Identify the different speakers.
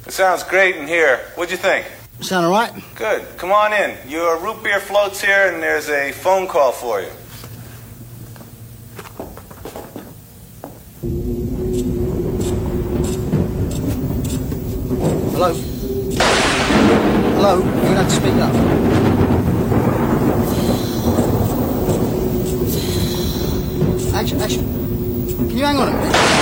Speaker 1: It sounds great in here. What'd you think?
Speaker 2: Sound all right?
Speaker 1: Good. Come on in. Your root beer floats here, and there's a phone call for you.
Speaker 2: Hello? Hello? You're going to have to speak up. Action. Can you hang on a minute?